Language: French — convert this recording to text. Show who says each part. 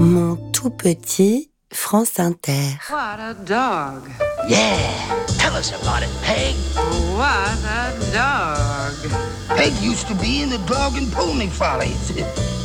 Speaker 1: Mon tout petit France Inter.
Speaker 2: What a dog.
Speaker 3: Yeah, tell us about it, Peg.
Speaker 2: What a dog.
Speaker 3: Peg used to be in the Dog and Pony Follies.